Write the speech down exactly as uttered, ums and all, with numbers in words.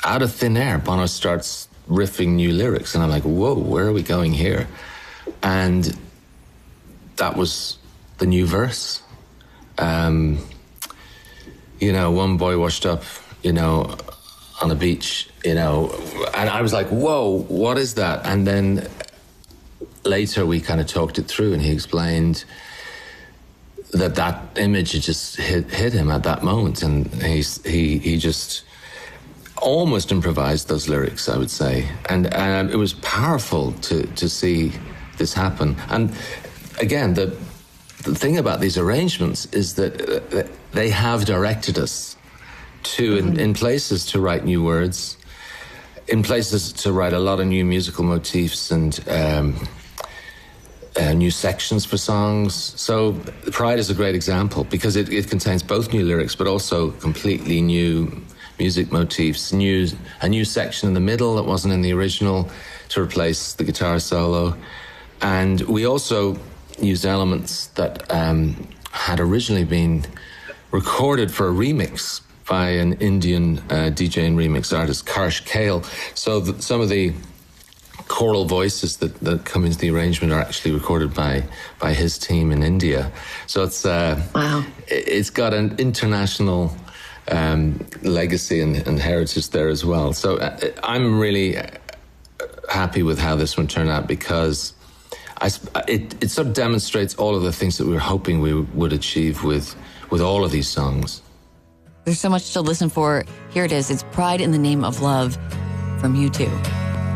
out of thin air, Bono starts riffing new lyrics, and I'm like, whoa, where are we going here? And that was the new verse. Um, you know, one boy washed up, you know, on a beach, you know, and I was like, whoa, what is that? And then later we kind of talked it through, and he explained that that image had just hit, hit him at that moment, and he's, he he just almost improvised those lyrics, I would say. And, and it was powerful to, to see this happen. And again, the, the thing about these arrangements is that uh, they have directed us to, in, in places, to write new words, in places to write a lot of new musical motifs and um, uh, new sections for songs. So Pride is a great example because it, it contains both new lyrics but also completely new music motifs, new a new section in the middle that wasn't in the original to replace the guitar solo. And we also used elements that um, had originally been recorded for a remix by an Indian uh, D J and remix artist, Karsh Kale. So the, some of the choral voices that, that come into the arrangement are actually recorded by by his team in India. So it's uh, wow. It's got an international um, legacy and, and heritage there as well. So uh, I'm really happy with how this one turned out because I, it, it sort of demonstrates all of the things that we were hoping we would achieve with, with all of these songs. There's so much to listen for. Here it is. It's Pride in the Name of Love from U two.